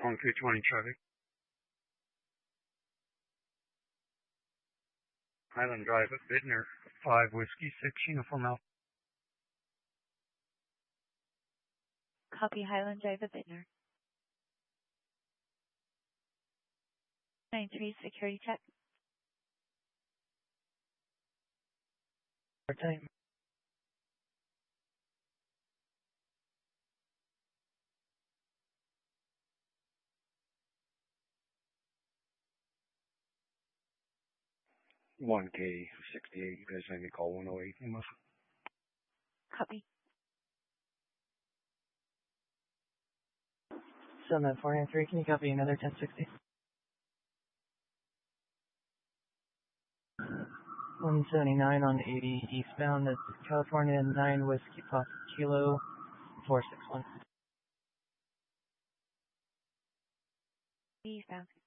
1320 traffic. Highland Drive at Bittner, 5 Whiskey 6 Uniform Alpha. Copy Highland Drive at Bittner. 93 security check. Time. K 68. You guys have me call 108. Copy. 7493, can you copy another 1060? 179 on 80 eastbound, that's California 9 Whiskey Pop Kilo 461. Eastbound.